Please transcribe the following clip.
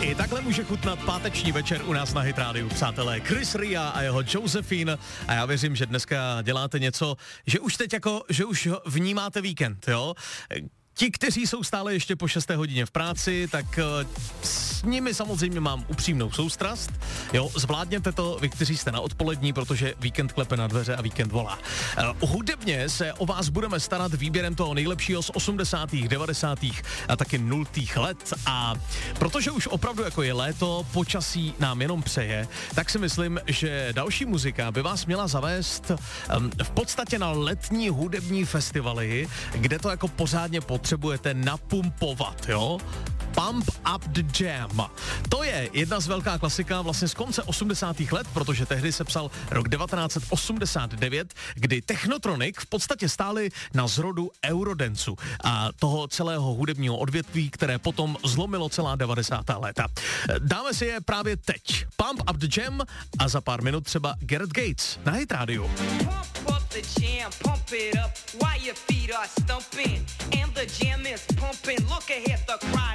I takhle může chutnat páteční večer u nás na Hit Radio, přátelé. Chris Ria a jeho Josephine. A já věřím, že dneska děláte něco, že už teď že už vnímáte víkend, jo? Ti, kteří jsou stále ještě po 6. hodině v práci, tak s nimi samozřejmě mám upřímnou soustrast. Jo, zvládněte to, vy, kteří jste na odpolední, protože víkend klepe na dveře a víkend volá. Hudebně se o vás budeme starat výběrem toho nejlepšího z 80., 90. a taky 0. let. A protože už opravdu jako je léto, počasí nám jenom přeje, tak si myslím, že další muzika by vás měla zavést v podstatě na letní hudební festivaly, kde to jako pořádně potřebujete napumpovat, jo? Pump Up the Jam. To je jedna z velká klasika vlastně z konce 80. let, protože tehdy se psal rok 1989, kdy Technotronic v podstatě stáli na zrodu Eurodancu a toho celého hudebního odvětví, které potom zlomilo celá 90. léta. Dáme si je právě teď. Pump Up the Jam a za pár minut třeba Gareth Gates na Hit Radio. The jam, pump it up while your feet are stumping, and the jam is pumping. Look ahead, the crowd